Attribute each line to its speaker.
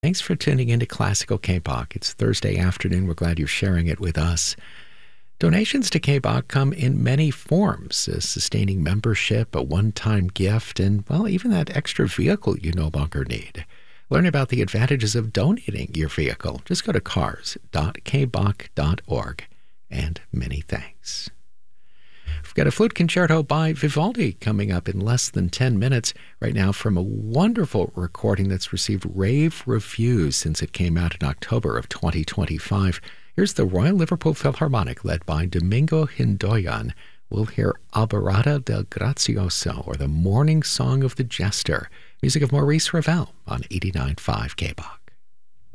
Speaker 1: Thanks for tuning into Classical K-Bach. It's Thursday afternoon. We're glad you're sharing it with us. Donations to K-Bach come in many forms: a sustaining membership, a one-time gift, and, well, even that extra vehicle you no longer need. Learn about the advantages of donating your vehicle. Just go to cars.kbach.org. And many thanks. We've got a flute concerto by Vivaldi coming up in less than 10 minutes right now from a wonderful recording that's received rave reviews since it came out in October of 2025. Here's the Royal Liverpool Philharmonic led by Domingo Hindoyan. We'll hear Alborada del Grazioso, or the Morning Song of the Jester, music of Maurice Ravel on 89.5 K-Bach.